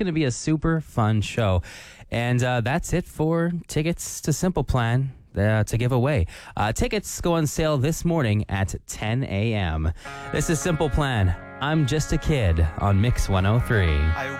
going to be a super fun show. And that's it for tickets to Simple Plan to give away. Tickets go on sale this morning at 10 a.m. This is Simple Plan. I'm Just a Kid on Mix 103.